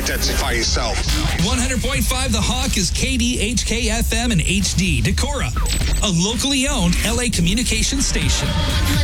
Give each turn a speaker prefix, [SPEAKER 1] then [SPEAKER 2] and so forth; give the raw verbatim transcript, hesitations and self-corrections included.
[SPEAKER 1] identify yourself.
[SPEAKER 2] one hundred point five The Hawk is K D H K F M and H D Decorah, a locally owned L A communication station.